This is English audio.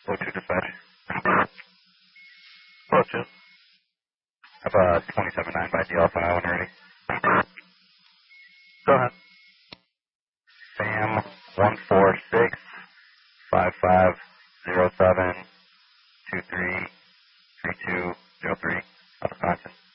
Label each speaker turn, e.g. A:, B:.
A: Flow 2 dispatch. Flow 2. Have a 27-9 by DL Alpha when ready. Go ahead. Sam 146 5507 23 3203 Wisconsin.